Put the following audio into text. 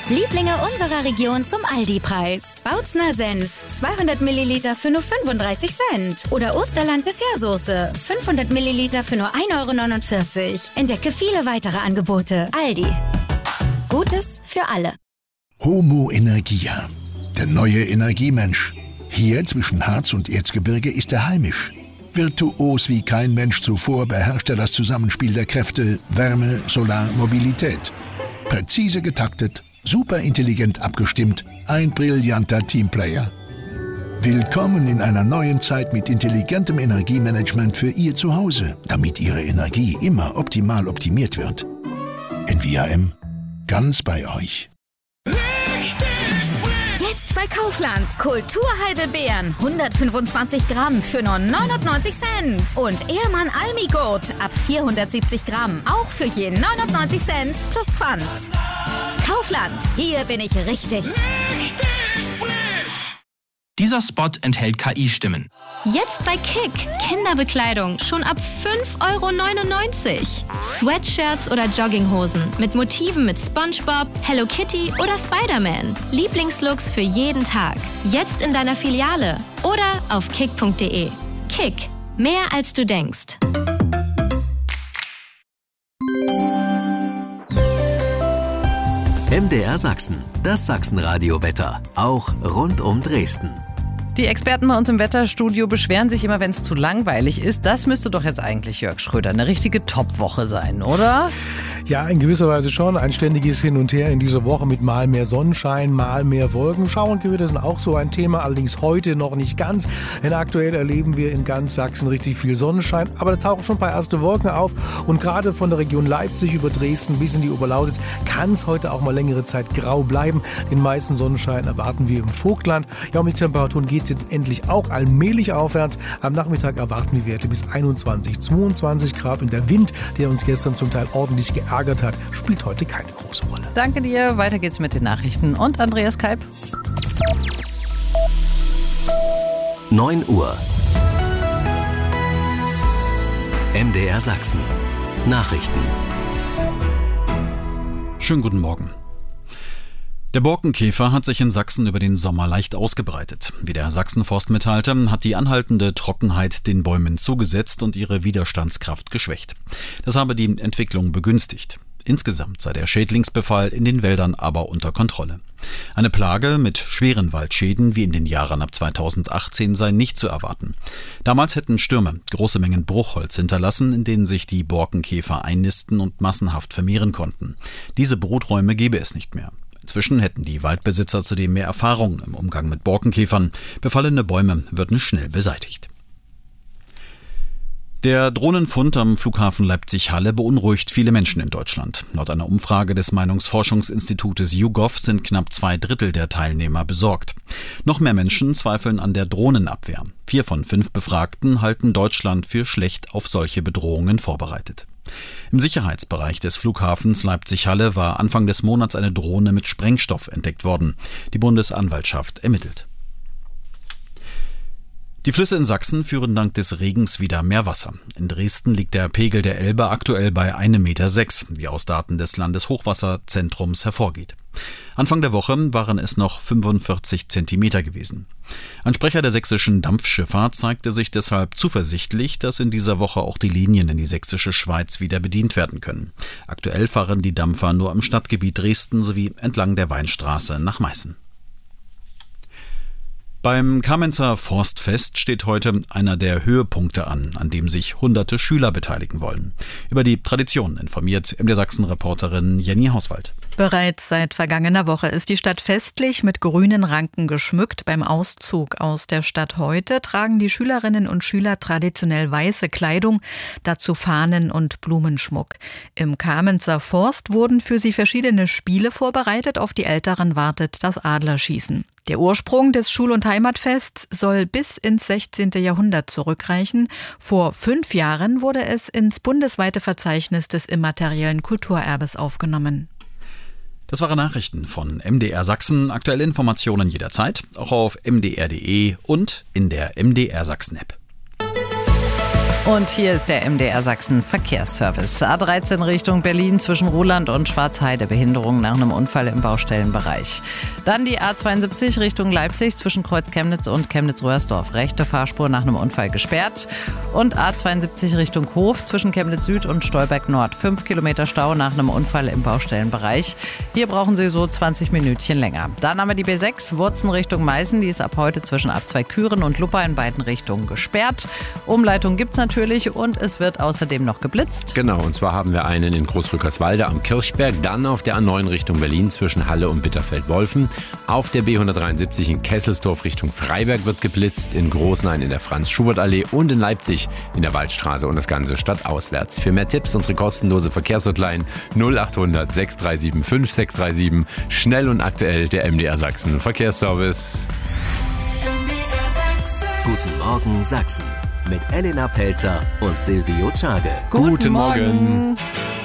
Lieblinge unserer Region zum Aldi-Preis. Bautzner Senf, 200 Milliliter für nur 35 Cent. Oder Osterland Dessertsoße, 500 Milliliter für nur 1,49 €. Entdecke viele weitere Angebote. Aldi. Gutes für alle. Homo Energia, der neue Energiemensch. Hier zwischen Harz und Erzgebirge ist er heimisch. Virtuos wie kein Mensch zuvor beherrscht er das Zusammenspiel der Kräfte Wärme, Solar, Mobilität. Präzise getaktet, super intelligent abgestimmt, ein brillanter Teamplayer. Willkommen in einer neuen Zeit mit intelligentem Energiemanagement für Ihr Zuhause, damit Ihre Energie immer optimal optimiert wird. NVIM, ganz bei euch. Jetzt bei Kaufland. Kulturheidelbeeren, 125 Gramm für nur 99 Cent. Und Ehrmann Almigurt ab 470 Gramm, auch für je 99 Cent plus Pfand. Kaufland, hier bin ich richtig. Dieser Spot enthält KI-Stimmen. Jetzt bei Kick. Kinderbekleidung schon ab 5,99 €. Sweatshirts oder Jogginghosen mit Motiven mit SpongeBob, Hello Kitty oder Spider-Man. Lieblingslooks für jeden Tag. Jetzt in deiner Filiale oder auf kick.de. Kick. Mehr als du denkst. MDR Sachsen, das Sachsenradio-Wetter, auch rund um Dresden. Die Experten bei uns im Wetterstudio beschweren sich immer, wenn es zu langweilig ist. Das müsste doch jetzt eigentlich, Jörg Schröder, eine richtige Top-Woche sein, oder? Ja, in gewisser Weise schon. Ein ständiges Hin und Her in dieser Woche mit mal mehr Sonnenschein, mal mehr Wolken. Schauergewitter sind auch so ein Thema, allerdings heute noch nicht ganz. Denn aktuell erleben wir in ganz Sachsen richtig viel Sonnenschein. Aber da tauchen schon ein paar erste Wolken auf. Und gerade von der Region Leipzig über Dresden bis in die Oberlausitz kann es heute auch mal längere Zeit grau bleiben. Den meisten Sonnenschein erwarten wir im Vogtland. Ja, und mit Temperaturen geht es jetzt endlich auch allmählich aufwärts. Am Nachmittag erwarten wir Werte bis 21, 22 Grad. Und der Wind, der uns gestern zum Teil ordentlich geärgert hat, spielt heute keine große Rolle. Danke dir. Weiter geht's mit den Nachrichten und Andreas Kalb. 9 Uhr. MDR Sachsen. Nachrichten. Schönen guten Morgen. Der Borkenkäfer hat sich in Sachsen über den Sommer leicht ausgebreitet. Wie der Sachsenforst mitteilte, hat die anhaltende Trockenheit den Bäumen zugesetzt und ihre Widerstandskraft geschwächt. Das habe die Entwicklung begünstigt. Insgesamt sei der Schädlingsbefall in den Wäldern aber unter Kontrolle. Eine Plage mit schweren Waldschäden wie in den Jahren ab 2018 sei nicht zu erwarten. Damals hätten Stürme große Mengen Bruchholz hinterlassen, in denen sich die Borkenkäfer einnisten und massenhaft vermehren konnten. Diese Bruträume gäbe es nicht mehr. Inzwischen hätten die Waldbesitzer zudem mehr Erfahrung im Umgang mit Borkenkäfern. Befallene Bäume würden schnell beseitigt. Der Drohnenfund am Flughafen Leipzig-Halle beunruhigt viele Menschen in Deutschland. Laut einer Umfrage des Meinungsforschungsinstitutes YouGov sind knapp 2/3 der Teilnehmer besorgt. Noch mehr Menschen zweifeln an der Drohnenabwehr. 4 von 5 Befragten halten Deutschland für schlecht auf solche Bedrohungen vorbereitet. Im Sicherheitsbereich des Flughafens Leipzig-Halle war Anfang des Monats eine Drohne mit Sprengstoff entdeckt worden. Die Bundesanwaltschaft ermittelt. Die Flüsse in Sachsen führen dank des Regens wieder mehr Wasser. In Dresden liegt der Pegel der Elbe aktuell bei 1,6 Meter, wie aus Daten des Landeshochwasserzentrums hervorgeht. Anfang der Woche waren es noch 45 Zentimeter gewesen. Ein Sprecher der sächsischen Dampfschifffahrt zeigte sich deshalb zuversichtlich, dass in dieser Woche auch die Linien in die sächsische Schweiz wieder bedient werden können. Aktuell fahren die Dampfer nur im Stadtgebiet Dresden sowie entlang der Weinstraße nach Meißen. Beim Kamenzer Forstfest steht heute einer der Höhepunkte an dem sich hunderte Schüler beteiligen wollen. Über die Tradition informiert MDR Sachsen-Reporterin Jenny Hauswald. Bereits seit vergangener Woche ist die Stadt festlich mit grünen Ranken geschmückt. Beim Auszug aus der Stadt heute tragen die Schülerinnen und Schüler traditionell weiße Kleidung, dazu Fahnen und Blumenschmuck. Im Kamenzer Forst wurden für sie verschiedene Spiele vorbereitet. Auf die Älteren wartet das Adlerschießen. Der Ursprung des Schul- und Heimatfests soll bis ins 16. Jahrhundert zurückreichen. Vor 5 Jahren wurde es ins bundesweite Verzeichnis des immateriellen Kulturerbes aufgenommen. Das waren Nachrichten von MDR Sachsen. Aktuelle Informationen jederzeit, auch auf mdr.de und in der MDR Sachsen App. Und hier ist der MDR Sachsen Verkehrsservice. A13 Richtung Berlin zwischen Ruhland und Schwarzheide. Behinderung nach einem Unfall im Baustellenbereich. Dann die A72 Richtung Leipzig zwischen Kreuz Chemnitz und Chemnitz-Röhrsdorf. Rechte Fahrspur nach einem Unfall gesperrt. Und A72 Richtung Hof zwischen Chemnitz Süd und Stolberg Nord. 5 Kilometer Stau nach einem Unfall im Baustellenbereich. Hier brauchen Sie so 20 Minütchen länger. Dann haben wir die B6 Wurzen Richtung Meißen. Die ist ab heute zwischen Ab2Küren und Luppa in beiden Richtungen gesperrt. Umleitung gibt es natürlich und es wird außerdem noch geblitzt. Genau, und zwar haben wir einen in Großrückerswalde am Kirchberg, dann auf der A9 Richtung Berlin zwischen Halle und Bitterfeld-Wolfen. Auf der B173 in Kesselsdorf Richtung Freiberg wird geblitzt, in Großenhain in der Franz-Schubert-Allee und in Leipzig in der Waldstraße und das Ganze stadtauswärts. Für mehr Tipps unsere kostenlose Verkehrshotline 0800 637 5637. Schnell und aktuell der MDR Sachsen Verkehrsservice. Guten Morgen Sachsen mit Elena Pelzer und Silvio Czage. Guten Morgen.